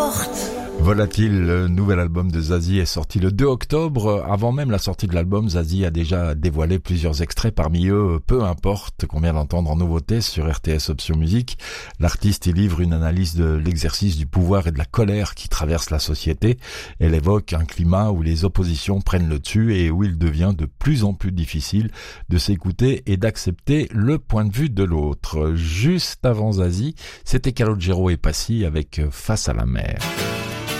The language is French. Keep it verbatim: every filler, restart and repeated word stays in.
porte. Volatile, le nouvel album de Zazie est sorti le deux octobre. Avant même la sortie de l'album, Zazie a déjà dévoilé plusieurs extraits, parmi eux Peu importe, qu'on vient d'entendre en nouveauté sur R T S Option Musique. L'artiste y livre une analyse de l'exercice du pouvoir et de la colère qui traverse la société. Elle évoque un climat où les oppositions prennent le dessus et où il devient de plus en plus difficile de s'écouter et d'accepter le point de vue de l'autre. Juste avant Zazie, c'était Calogero et Passy avec Face à la mer.